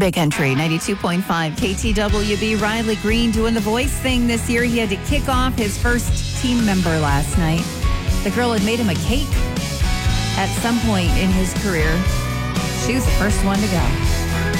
Big Country 92.5 KTWB. Riley Green doing the voice thing this year. He had to kick off his first team member last night. The girl had made him a cake at some point in his career. She was the first one to go.